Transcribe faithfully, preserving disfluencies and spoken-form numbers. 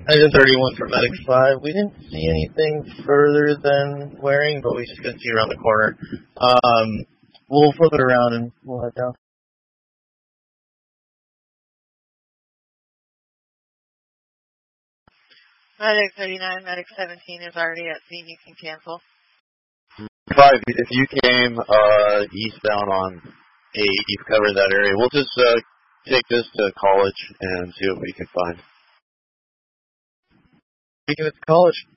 Engine thirty-one for Medic five. We didn't see anything further than wearing, but we just couldn't see around the corner. Um, we'll flip it around and we'll head down. Medic thirty-nine, Medic seventeen is already at scene. You can cancel. Five, if you came uh, eastbound on eight, you've covered that area. We'll just uh, take this to college and see what we can find. Speaking of college,